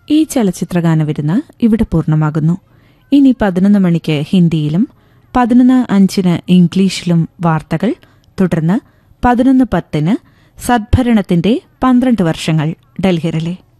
ഈ ചലച്ചിത്രഗാനവിരുന്ന് ഇവിടെ പൂർണ്ണമാകുന്നു. ഇനി 11 മണിക്ക് ഹിന്ദിയിലും 11:05 ഇംഗ്ലീഷിലും വാർത്തകൾ. തുടർന്ന് 11:10 സദ്ഭരണത്തിന്റെ 12 വർഷങ്ങൾ ഡൽഹി റിലേ.